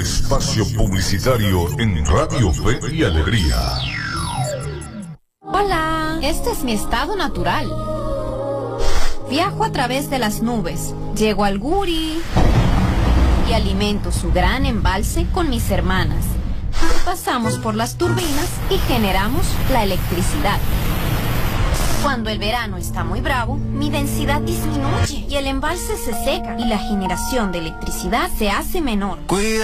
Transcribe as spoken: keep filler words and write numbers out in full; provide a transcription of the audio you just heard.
espacio publicitario en Radio Fe y Alegría. Hola, este es mi estado natural. Viajo a través de las nubes, llego al Guri y alimento su gran embalse con mis hermanas. Pasamos por las turbinas y generamos la electricidad. Cuando el verano está muy bravo, mi densidad disminuye y el embalse se seca y la generación de electricidad se hace menor. Cuida